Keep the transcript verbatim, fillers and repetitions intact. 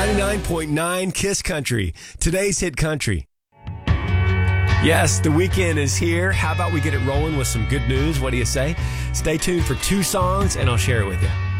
ninety-nine point nine Kiss Country, today's hit country. Yes, the weekend is here. How about we get it rolling with some good news? What do you say? Stay tuned for two songs, and I'll share it with you.